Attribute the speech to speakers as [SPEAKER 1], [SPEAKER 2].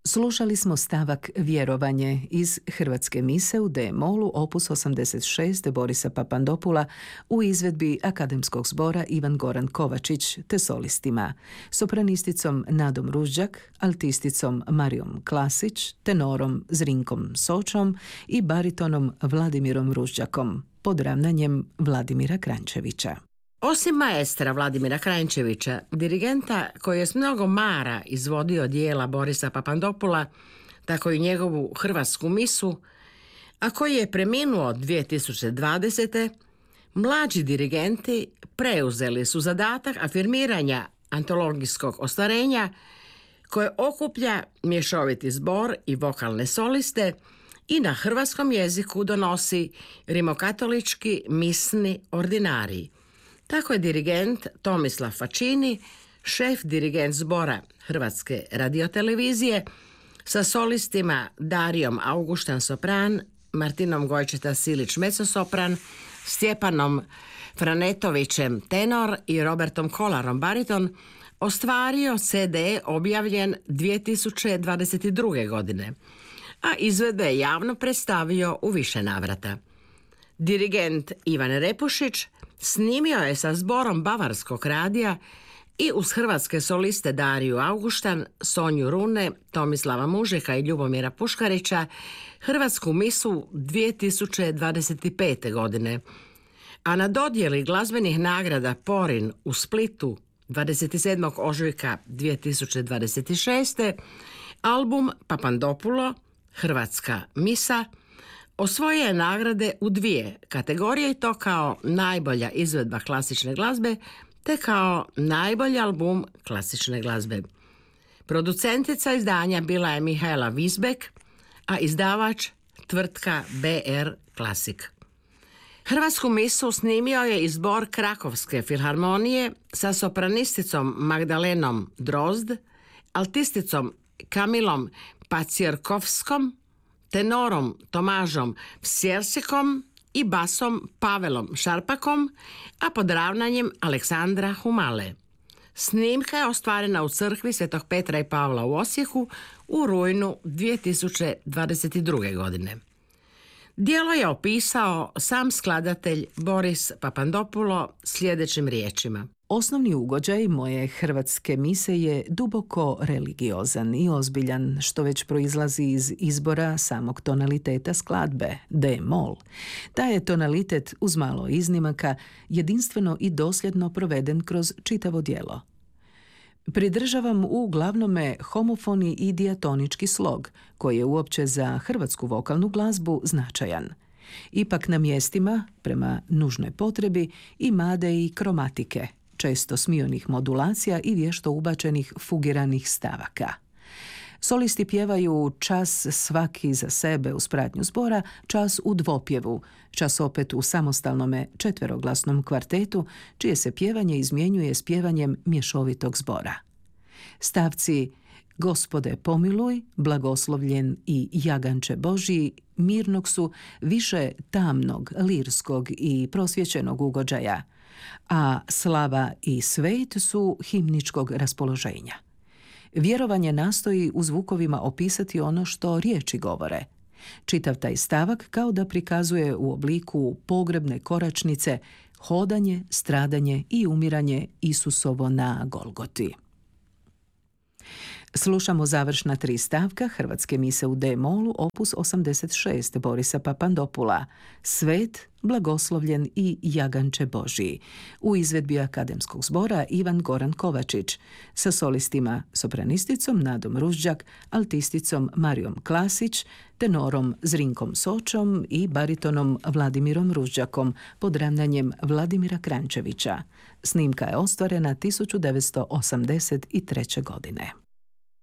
[SPEAKER 1] Slušali smo stavak Vjerovanje iz Hrvatske mise u D-molu opus 86 Borisa Papandopula u izvedbi Akademskog zbora Ivan Goran Kovačić te solistima, sopranisticom Nadom Ružđak, altisticom Marijom Klasić, tenorom Zrinkom Sočom i baritonom Vladimirom Ružđakom pod ravnanjem Vladimira Kranjčevića.
[SPEAKER 2] Osim maestra Vladimira Kranjčevića, dirigenta koji je s mnogo mara izvodio dijela Borisa Papandopula, tako i njegovu Hrvatsku misu, a koji je preminuo 2020. Mlađi dirigenti preuzeli su zadatak afirmiranja antologijskog ostvarenja koje okuplja mješoviti zbor i vokalne soliste i na hrvatskom jeziku donosi rimokatolički misni ordinarij. Tako je dirigent Tomislav Facini, šef dirigent zbora Hrvatske radiotelevizije, sa solistima Darijom Augustan sopran, Martinom Gojčeta Silić mezzosopran, Stjepanom Franetovićem tenor i Robertom Kolarom bariton, ostvario CD objavljen 2022. godine, a izvedbe je javno predstavio u više navrata. Dirigent Ivan Repušić snimio je sa zborom Bavarskog radija i uz hrvatske soliste Dariju Augustan, Sonju Rune, Tomislava Mužeka i Ljubomira Puškarića Hrvatsku misu 2025. godine. A na dodjeli glazbenih nagrada Porin u Splitu 27. ožujka 2026. album Papandopulo, Hrvatska misa, osvojio je nagrade u dvije kategorije, i to kao najbolja izvedba klasične glazbe te kao najbolji album klasične glazbe. Producentica izdanja bila je Mihaela Visbek, a izdavač tvrtka BR Classic. Hrvatsku misu snimio je i zbor Krakovske filharmonije sa sopranisticom Magdalenom Drozd, altisticom Kamilom Pacjerkovskom, tenorom Tomažom Psjersikom i basom Pavelom Šarpakom, a pod ravnanjem Aleksandra Humale. Snimka je ostvarena u crkvi Svetog Petra i Pavla u Osijeku u rujnu 2022. godine. Djelo je opisao sam skladatelj Boris Papandopulo sljedećim riječima.
[SPEAKER 1] Osnovni ugođaj moje hrvatske mise je duboko religiozan i ozbiljan, što već proizlazi iz izbora samog tonaliteta skladbe, D-mol. Taj je tonalitet, uz malo iznimaka, jedinstveno i dosljedno proveden kroz čitavo djelo. Pridržavam u glavnome homofoni i dijatonički slog, koji je uopće za hrvatsku vokalnu glazbu značajan. Ipak na mjestima, prema nužnoj potrebi, imade i kromatike, često smionih modulacija i vješto ubačenih fugiranih stavaka. Solisti pjevaju čas svaki za sebe uz pratnju zbora, čas u dvopjevu, čas opet u samostalnome četveroglasnom kvartetu, čije se pjevanje izmjenjuje s pjevanjem mješovitog zbora. Stavci Gospode pomiluj, blagoslovljen i jaganče Božji mirnog su više tamnog, lirskog i prosvjećenog ugođaja, a slava i svet su himničkog raspoloženja. Vjerovanje nastoji u zvukovima opisati ono što riječi govore. Čitav taj stavak kao da prikazuje u obliku pogrebne koračnice hodanje, stradanje i umiranje Isusovo na Golgoti. Slušamo završna 3 stavka Hrvatske mise u D-molu opus 86 Borisa Papandopula, Svet, blagoslovljen i jaganče Božji, u izvedbi Akademskog zbora Ivan Goran Kovačić, sa solistima sopranisticom Nadom Ružđak, altisticom Marijom Klasić, tenorom Zrinkom Sočom i baritonom Vladimirom Ružđakom pod ravnanjem Vladimira Kranjčevića. Snimka je ostvarena 1983. godine.